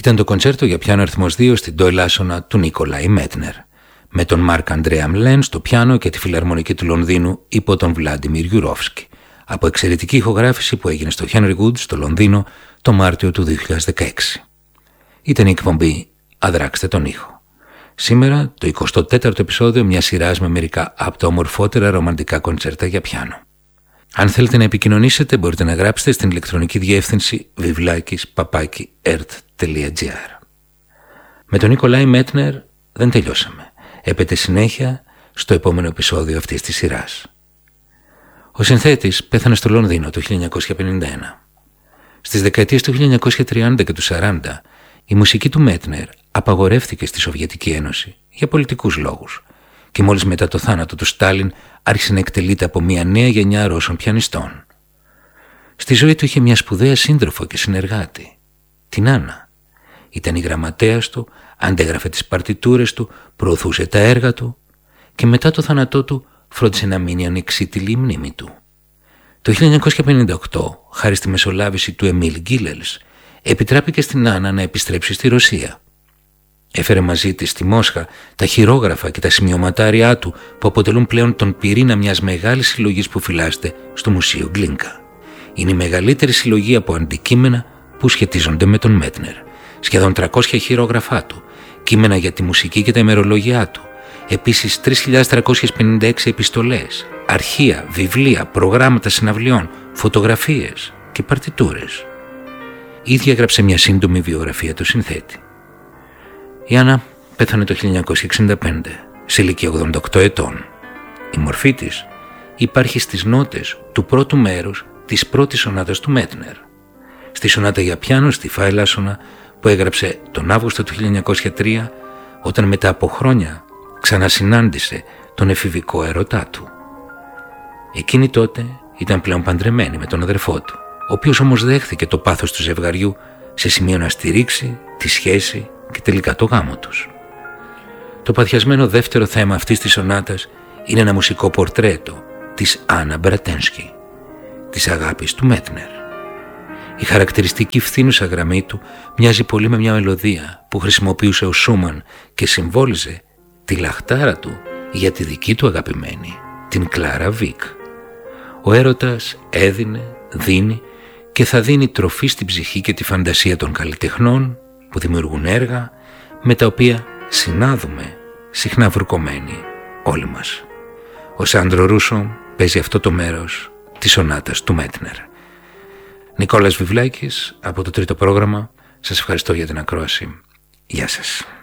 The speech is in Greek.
Ήταν το κοντσέρτο για πιάνο αριθμός 2 στην ντο ελάσσονα του Νικολάη Μέτνερ, με τον Μάρκ Αντρέα Μλέν στο πιάνο και τη φιλαρμονική του Λονδίνου υπό τον Βλάντιμιρ Γιουρόφσκι, από εξαιρετική ηχογράφηση που έγινε στο Henry Wood στο Λονδίνο το Μάρτιο του 2016. Ήταν η εκπομπή «Αδράξτε τον ήχο». Σήμερα το 24ο επεισόδιο μιας σειράς με μερικά από τα ομορφότερα ρομαντικά κοντσέρτα για πιάνο. Αν θέλετε να επικοινωνήσετε, μπορείτε να γράψετε στην ηλεκτρονική διεύθυνση vivlakis@ert.gr. Με τον Νικολάη Μέτνερ δεν τελειώσαμε. Έπεται συνέχεια στο επόμενο επεισόδιο αυτής της σειράς. Ο συνθέτης πέθανε στο Λονδίνο το 1951. Στις δεκαετίες του 1930 και του 40, η μουσική του Μέτνερ απαγορεύτηκε στη Σοβιετική Ένωση για πολιτικούς λόγους και μόλις μετά το θάνατο του Στάλιν άρχισε να εκτελείται από μια νέα γενιά Ρώσων πιανιστών. Στη ζωή του είχε μια σπουδαία σύντροφο και συνεργάτη, την Άννα. Ήταν η γραμματέας του, αντέγραφε τις παρτιτούρες του, προωθούσε τα έργα του και μετά το θάνατό του φρόντισε να μείνει ανεξίτηλη η μνήμη του. Το 1958, χάρη στη μεσολάβηση του Εμίλ Γκίλελς, επιτράπηκε στην Άννα να επιστρέψει στη Ρωσία. Έφερε μαζί της στη Μόσχα τα χειρόγραφα και τα σημειωματάριά του που αποτελούν πλέον τον πυρήνα μιας μεγάλης συλλογής που φυλάσσεται στο Μουσείο Γκλίνκα. Είναι η μεγαλύτερη συλλογή από αντικείμενα που σχετίζονται με τον Μέτνερ. Σχεδόν 300 χειρόγραφά του, κείμενα για τη μουσική και τα ημερολόγια του, επίσης 3.356 επιστολές, αρχεία, βιβλία, προγράμματα συναυλιών, φωτογραφίες και παρτιτούρες. Ίδια έγραψε μια σύντομη βιογραφία του συνθέτη. Η Άννα πέθανε το 1965, σε ηλικία 88 ετών. Η μορφή της υπάρχει στις νότες του πρώτου μέρους της πρώτης σονάτας του Μέτνερ. Στη σονάτα για πιάνο στη φα ελάσσονα που έγραψε τον Αύγουστο του 1903, όταν μετά από χρόνια ξανασυνάντησε τον εφηβικό ερωτά του. Εκείνη τότε ήταν πλέον παντρεμένη με τον αδερφό του, ο οποίος όμως δέχθηκε το πάθος του ζευγαριού σε σημείο να στηρίξει τη σχέση και τελικά το γάμο τους. Το παθιασμένο δεύτερο θέμα αυτής της σονάτας είναι ένα μουσικό πορτρέτο της Άννα Μπρατένσκι, της αγάπης του Μέτνερ. Η χαρακτηριστική φθήνουσα γραμμή του μοιάζει πολύ με μια μελωδία που χρησιμοποιούσε ο Σούμαν και συμβόλιζε τη λαχτάρα του για τη δική του αγαπημένη, την Κλάρα Βίκ. Ο έρωτας έδινε, δίνει και θα δίνει τροφή στην ψυχή και τη φαντασία των καλλιτεχνών που δημιουργούν έργα με τα οποία συνάδουμε συχνά βουρκωμένοι όλοι μας. Ο Σάντρο Ρούσο παίζει αυτό το μέρος της σονάτας του Μέτνερ. Νικόλας Βιβλάκης από το τρίτο πρόγραμμα. Σας ευχαριστώ για την ακρόαση. Γεια σας.